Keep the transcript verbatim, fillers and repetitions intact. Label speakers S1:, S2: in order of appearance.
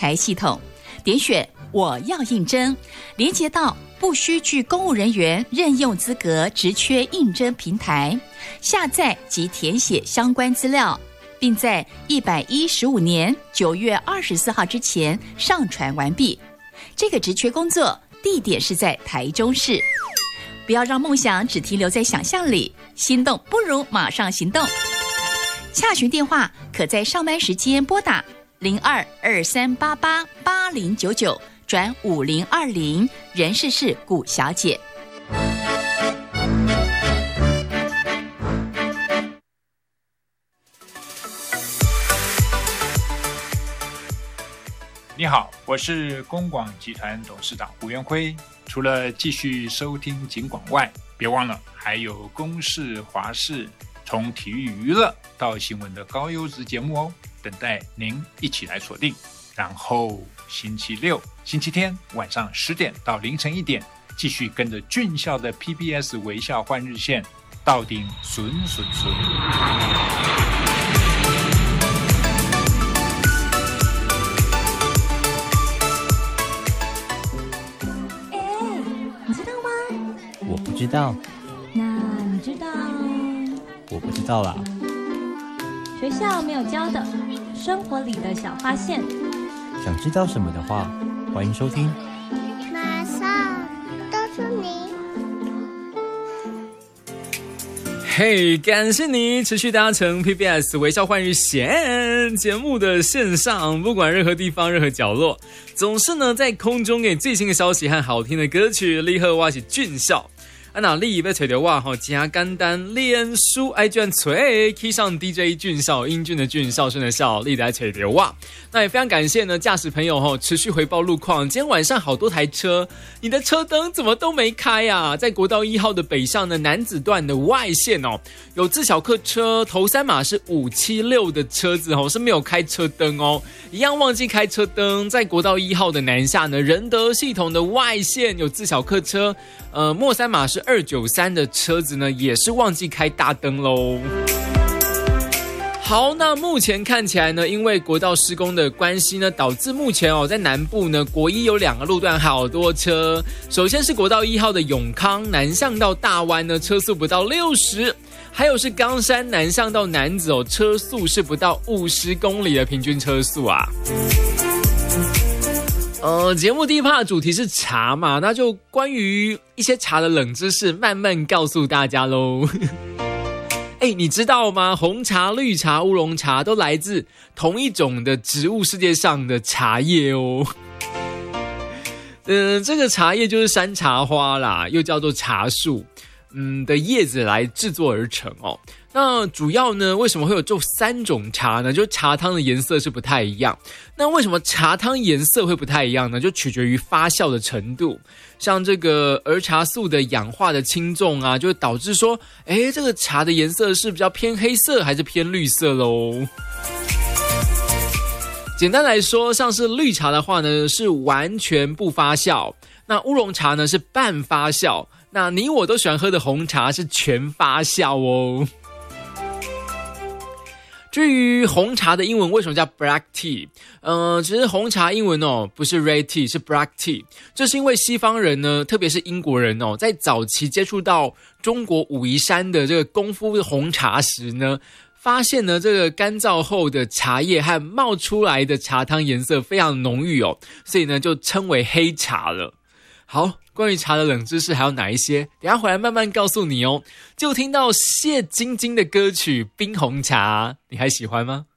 S1: 才系统，点选我要应征，连接到不需具公务人员任用资格职缺应征平台，下载及填写相关资料，并在一百一十五年九月二十四号之前上传完毕。这个职缺工作地点是在台中市。不要让梦想只停留在想象里，心动不如马上行动。洽询电话可在上班时间拨打零二二三八八八零九九转五零二零，人事是古小姐。
S2: 你好，我是公广集团董事长胡元辉。除了继续收听警广外，别忘了还有公视、华视，从体育娱乐到新闻的高优质节目哦，等待您一起来锁定。然后星期六、星期天晚上十点到凌晨一点，继续跟着俊孝的 P B S 微笑换日线，到顶顺顺顺。
S3: 我不知道。
S4: 那你知道？
S3: 我不知道啦。
S4: 学校没有教的，生活里的小发现。
S3: 想知道什么的话，欢迎收听。
S5: 马上告诉你。
S6: 嘿、hey, 感谢你持续搭乘 P B S 微笑换日线节目的线上，不管任何地方任何角落，总是呢在空中给最新的消息和好听的歌曲。你好，我是俊孝。啊，那你要找到我吼，真简单，脸书 I G 找，可以上 D J 俊孝，英俊的俊，孝顺的孝，你来找到我。那也非常感谢呢，驾驶朋友吼持续回报路况。今天晚上好多台车，你的车灯怎么都没开啊？在国道一号的北上的南子段的外线哦，有自小客车，头三码是五七六的车子哦，是没有开车灯哦，一样忘记开车灯。在国道一号的南下呢，仁德系统的外线有自小客车，呃，末三码是二九三的车子呢，也是忘记开大灯咯。好，那目前看起来呢，因为国道施工的关系呢，导致目前哦，在南部呢，国一有两个路段好多车。首先是国道一号的永康南向到大湾呢，车速不到六十。还有是冈山南向到楠梓哦，车速是不到五十公里的平均车速啊。呃，节目第一 part 的主题是茶嘛，那就关于一些茶的冷知识，慢慢告诉大家咯。哎，你知道吗？红茶、绿茶、乌龙茶都来自同一种的植物世界上的茶叶哦。呃，这个茶叶就是山茶花啦，又叫做茶树。嗯的叶子来制作而成哦。那主要呢，为什么会有这三种茶呢？就茶汤的颜色是不太一样。那为什么茶汤颜色会不太一样呢？就取决于发酵的程度。像这个儿茶素的氧化的轻重啊，就会导致说，诶，这个茶的颜色是比较偏黑色还是偏绿色咯。简单来说，像是绿茶的话呢，是完全不发酵。那乌龙茶呢，是半发酵。那你我都喜欢喝的红茶是全发酵哦。至于红茶的英文为什么叫 black tea， 呃，其实红茶英文哦不是 red tea， 是 black tea。这是因为西方人呢，特别是英国人哦，在早期接触到中国武夷山的这个功夫红茶时呢，发现呢这个干燥后的茶叶和冒出来的茶汤颜色非常浓郁哦，所以呢就称为黑茶了。好，关于茶的冷知识还有哪一些？等一下回来慢慢告诉你哦。就听到谢晶晶的歌曲《冰红茶》，你还喜欢吗？